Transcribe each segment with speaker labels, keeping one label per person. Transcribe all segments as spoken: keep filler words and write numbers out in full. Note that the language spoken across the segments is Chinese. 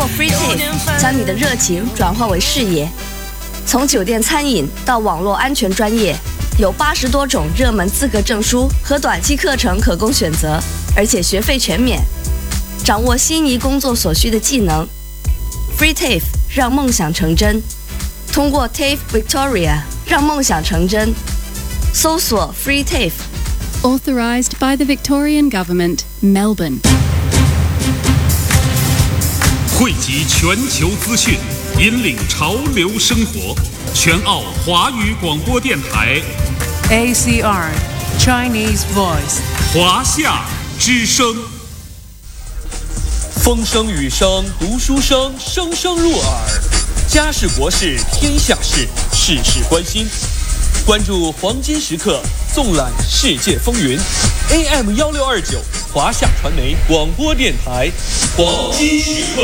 Speaker 1: FreeTape 将你的热情转化为事业。从酒店餐饮到网络安全专业，有八十多种热门资格证书和短期课程可供选择，而且学费全免。掌握心仪工作所需的技能 ，FreeTape 让梦想成真。通过 TAFE Victoria 让梦想成真。搜索 FreeTafe。Authorized
Speaker 2: by the Victorian Government, Melbourne。
Speaker 3: 汇集全球资讯，引领潮流生活。全澳华语广播电台
Speaker 4: A C R Chinese Voice
Speaker 3: 华夏之声。
Speaker 5: 风声雨声读书声，声声入耳。家事国事天下事，事事关心。关注黄金时刻，纵览世界风云。A M 幺六二九华夏传媒广播电台黄金时刻。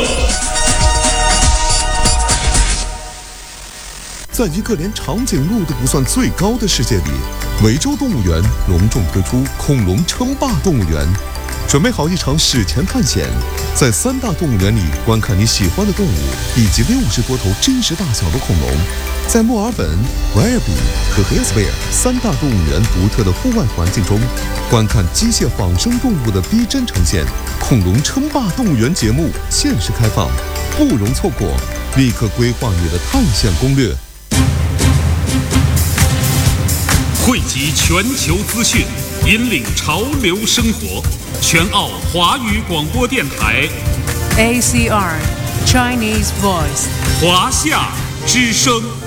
Speaker 6: 在一个连长颈鹿都不算最高的世界里，维州动物园隆重推出恐龙称霸动物园。准备好一场史前探险，在三大动物园里观看你喜欢的动物，以及六十多头真实大小的恐龙。在墨尔本、维尔比和黑斯贝尔三大动物园独特的户外环境中，观看机械仿生动物的逼真呈现。恐龙称霸动物园节目限时开放，不容错过，立刻规划你的探险攻略。
Speaker 3: 汇集全球资讯，引领潮流生活。全澳华语广播电台
Speaker 4: A C R Chinese Voice
Speaker 3: 华夏之声。